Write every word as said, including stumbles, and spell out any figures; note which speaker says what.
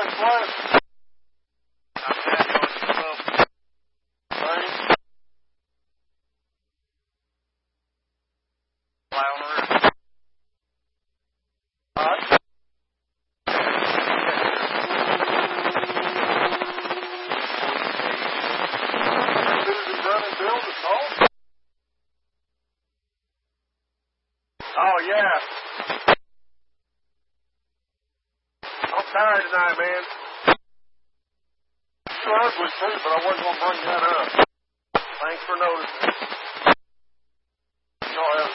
Speaker 1: What?
Speaker 2: I'm back on the phone.
Speaker 1: Right?
Speaker 2: Fly on the roof.
Speaker 1: Hot? Susan done and build the salt? Oh, yeah. I'm tired tonight, man. You ugly too, but I wasn't going to bring that up. Thanks for noticing. Y'all have